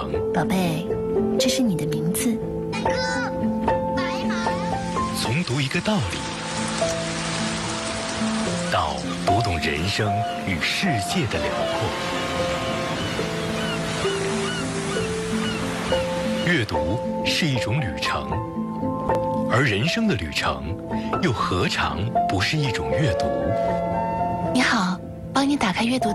程。 宝贝，这是你的名字。 哥，白马。 从读一个道理，到读懂人生与世界的辽阔。阅读是一种旅程，而人生的旅程又何尝不是一种阅读？ 你好，帮你打开阅读